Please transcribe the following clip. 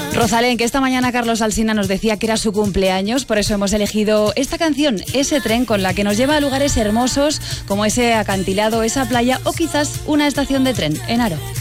Rosalén, que esta mañana Carlos Alsina nos decía que era su cumpleaños, por eso hemos elegido esta canción, Ese tren, con la que nos lleva a lugares hermosos como ese acantilado, esa playa o quizás una estación de tren en Haro.